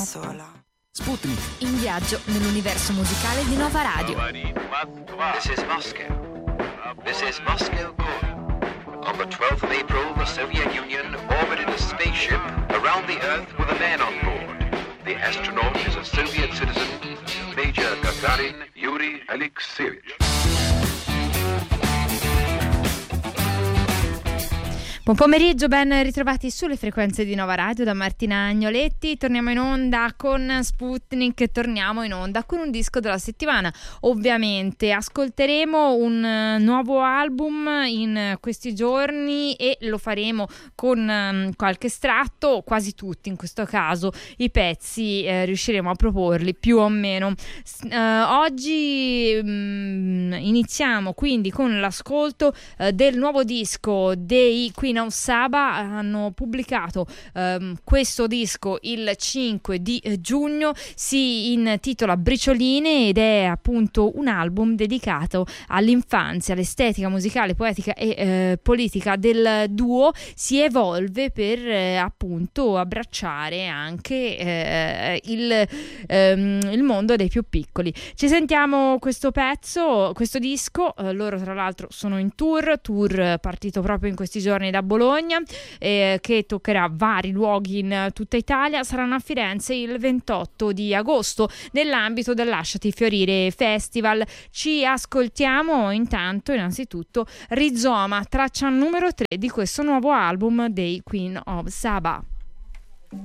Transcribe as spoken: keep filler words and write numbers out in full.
sola. Sputnik. In viaggio nell'universo musicale di Nova Radio. This is Moscow. This is Moscow calling. On the twelfth of April, the Soviet Union orbited a spaceship around the Earth with a man on board. The astronaut is a Soviet citizen, Major Gagarin Yuri Alexeyevich. Buon pomeriggio, ben ritrovati sulle frequenze di Nova Radio da Martina Agnoletti. Torniamo in onda con Sputnik, torniamo in onda con un disco della settimana. Ovviamente ascolteremo un nuovo album in questi giorni e lo faremo con um, qualche estratto, quasi tutti in questo caso i pezzi eh, riusciremo a proporli più o meno. S- uh, oggi um, iniziamo quindi con l'ascolto uh, del nuovo disco dei Queen of Saba. Hanno pubblicato um, questo disco il cinque di giugno, si intitola Bricioline ed è appunto un album dedicato all'infanzia, all'estetica musicale, poetica e eh, politica del duo. Si evolve per eh, appunto abbracciare anche eh, il, ehm, il mondo dei più piccoli. Ci sentiamo questo pezzo, questo disco. Eh, loro tra l'altro sono in tour, tour partito proprio in questi giorni da Bologna, eh, che toccherà vari luoghi in tutta Italia. Saranno a Firenze il ventotto di agosto nell'ambito del Lasciati Fiorire Festival. Ci ascoltiamo intanto innanzitutto Rizoma, traccia numero tre di questo nuovo album dei Queen of Saba.